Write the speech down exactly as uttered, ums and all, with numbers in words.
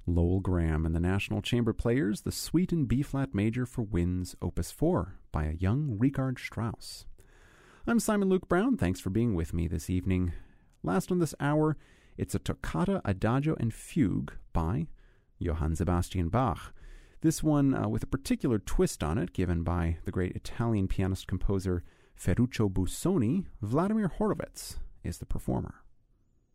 Lowell Graham and the National Chamber Players, the Suite in B-flat major for winds, Opus four, by a young Richard Strauss. I'm Simon Luke Brown. Thanks for being with me this evening. Last on this hour, it's a Toccata, Adagio, and Fugue by Johann Sebastian Bach. This one uh, with a particular twist on it, given by the great Italian pianist-composer Ferruccio Busoni. Vladimir Horowitz is the performer.